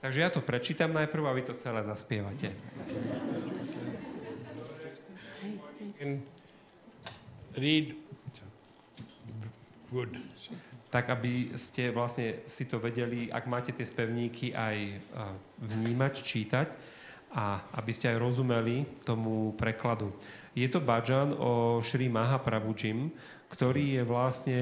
Takže ja to prečítam najprv a vy to celé zaspievate. Read good. Tak, aby ste vlastne si to vedeli, ak máte tie spevníky, aj vnímať, čítať a aby ste aj rozumeli tomu prekladu. Je to bhajan o Šri Mahaprabhujim, ktorý je vlastne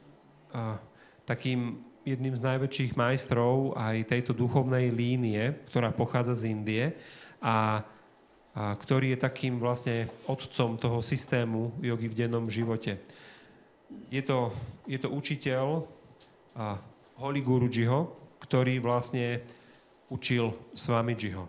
takým jedným z najväčších majstrov aj tejto duchovnej línie, ktorá pochádza z Indie a ktorý je takým vlastne otcom toho systému jogy v dennom živote. Je to učiteľ Holy Gurujiho, ktorý vlastne učil Swamidžiho.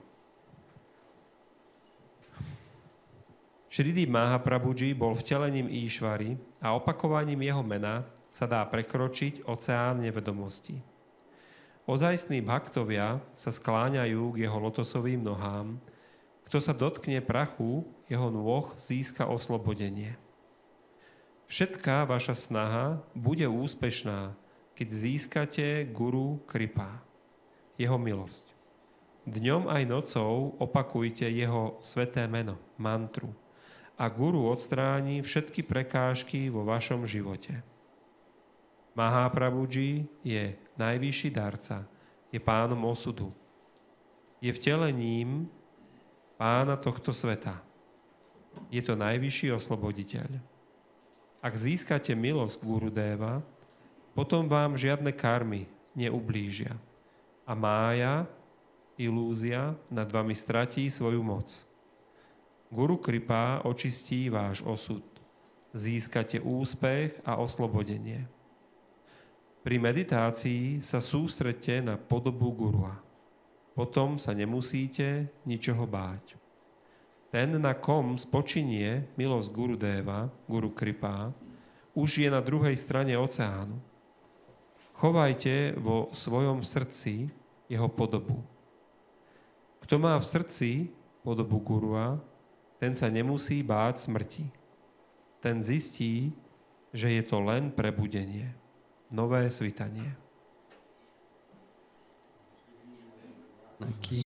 Šridip Mahaprabhuji bol vtelením Íšvary a opakovaním jeho mena sa dá prekročiť oceán nevedomosti. Ozajstní bhaktovia sa skláňajú k jeho lotosovým nohám. Kto sa dotkne prachu jeho nôh, získa oslobodenie. Všetká vaša snaha bude úspešná, keď získate Guru Kripa, jeho milosť. Dňom aj nocou opakujte jeho sveté meno, mantru, a Guru odstráni všetky prekážky vo vašom živote. Mahaprabhuji je najvyšší darca, je pánom osudu. Je vtelením pána tohto sveta. Je to najvyšší osloboditeľ. Ak získate milosť Gurudeva, potom vám žiadne karmy neublížia. A mája, ilúzia nad vami stratí svoju moc. Guru Kripa očistí váš osud. Získate úspech a oslobodenie. Pri meditácii sa sústreďte na podobu Gurua. Potom sa nemusíte ničoho báť. Ten, na kom spočinie milosť Gurudeva, Guru Kripa, už je na druhej strane oceánu. Chovajte vo svojom srdci jeho podobu. Kto má v srdci podobu Gurua, ten sa nemusí báť smrti. Ten zistí, že je to len prebudenie, nové svitanie.